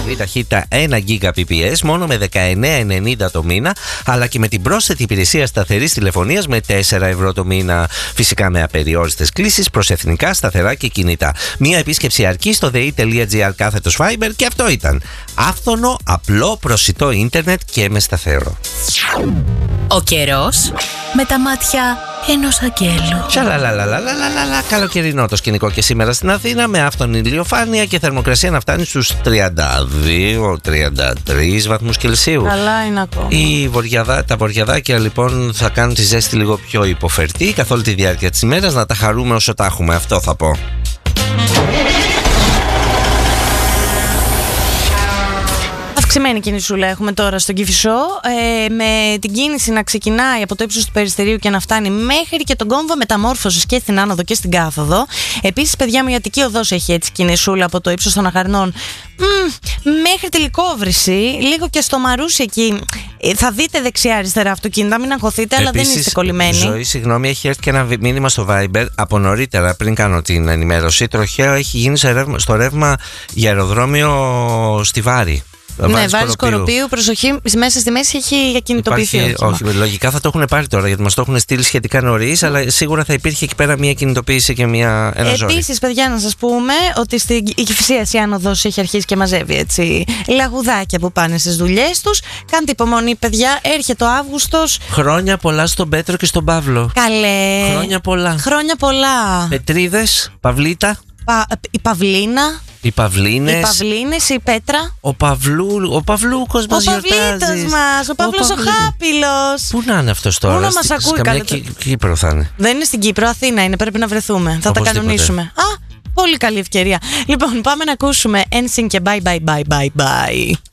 υψηλή ταχύτητα 1 Gbps μόνο με 19,90 το μήνα, αλλά και με την πρόσθετη υπηρεσία σταθερής τηλεφωνίας με 4 ευρώ το μήνα. Φυσικά με απεριόριστες κλήσεις προς εθνικά, σταθερά και κινητά. Μία επίσκεψη αρκεί στο dei.gr/Fiber και αυτό ήταν. Άφθονο, απλό, προσιτό ίντερνετ και με σταθερό. Ο καιρός με τα μάτια ενός αγγέλου. Τσαλαλαλαλαλαλαλα. Καλοκαιρινό το σκηνικό και σήμερα στην Αθήνα, με άφθονη ηλιοφάνεια και θερμοκρασία να φτάνει στους 32-33 βαθμούς Κελσίου. Καλά είναι ακόμα. Τα βοριαδάκια λοιπόν θα κάνουν τη ζέστη λίγο πιο υποφερτή καθ' όλη τη διάρκεια της ημέρας. Να τα χαρούμε όσο τα έχουμε, αυτό θα πω. Αυξημένη κινησούλα έχουμε τώρα στον Κηφισό, με την κίνηση να ξεκινάει από το ύψος του Περιστερίου και να φτάνει μέχρι και τον κόμβο μεταμόρφωσης και στην άνοδο και στην κάθοδο. Επίσης, παιδιά μου, η Αττική Οδός έχει έτσι κινησούλα από το ύψος των Αχαρνών μέχρι τη Λυκόβρηση, λίγο και στο Μαρούσι εκεί. Θα δείτε δεξιά-αριστερά αυτοκίνητα, μην αγχωθείτε, αλλά δεν είστε κολλημένοι. Ζωή, συγγνώμη, έχει έρθει και ένα μήνυμα στο Viber από νωρίτερα, πριν κάνω την ενημέρωση. Τροχαίο έχει γίνει στο ρεύμα για αεροδρόμιο στη Βάρη. Ναι, Βάρης Κοροπίου, προσοχή, μέσα στη μέση έχει κινητοποιηθεί. Όχι, λογικά θα το έχουν πάρει τώρα, γιατί μας το έχουν στείλει σχετικά νωρίς, αλλά σίγουρα θα υπήρχε εκεί πέρα μια κινητοποίηση και ένα ζόρι. Επίσης, παιδιά, να σας πούμε ότι στην Κηφισίας η άνοδος έχει αρχίσει και μαζεύει έτσι λαγουδάκια που πάνε στις δουλειές τους. Κάντε υπομονή, παιδιά, έρχεται ο Αύγουστος. Χρόνια πολλά στον Πέτρο και στον Παύλο. Καλέ. Χρόνια πολλά. Χρόνια πολλά. Πετρίδες, Παυλίτα. Η Παυλίνα. Οι Παυλίνες. Οι Παυλίνες, η Πέτρα. Ο Παυλούκος μας γιορτάζει. Ο Παυλίτος μας, ο Παύλος ο Χάπηλος. Πού να είναι αυτός τώρα? Πού να μας ακούει καλύτερα? Κύπρο θα είναι. Δεν είναι στην Κύπρο, Αθήνα είναι, πρέπει να βρεθούμε. Θα τα κανονίσουμε. Πολύ καλή ευκαιρία. Λοιπόν, πάμε να ακούσουμε NSYNC και bye bye bye bye bye.